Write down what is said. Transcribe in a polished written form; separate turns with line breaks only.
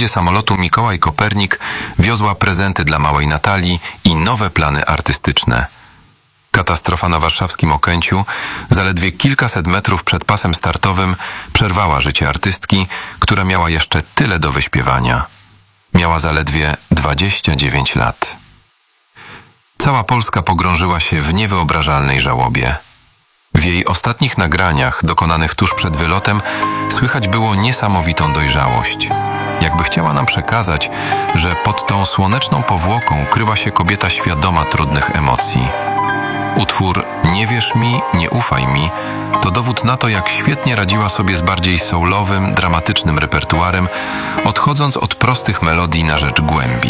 pokładzie samolotu Mikołaj Kopernik wiozła prezenty dla małej Natalii i nowe plany artystyczne. Katastrofa na warszawskim Okęciu, zaledwie kilkaset metrów przed pasem startowym, przerwała życie artystki, która miała jeszcze tyle do wyśpiewania. Miała zaledwie 29 lat. Cała Polska pogrążyła się w niewyobrażalnej żałobie. W jej ostatnich nagraniach, dokonanych tuż przed wylotem, słychać było niesamowitą dojrzałość. Jakby chciała nam przekazać, że pod tą słoneczną powłoką kryła się kobieta świadoma trudnych emocji. Utwór „Nie wierz mi, nie ufaj mi” to dowód na to, jak świetnie radziła sobie z bardziej soulowym, dramatycznym repertuarem, odchodząc od prostych melodii na rzecz głębi.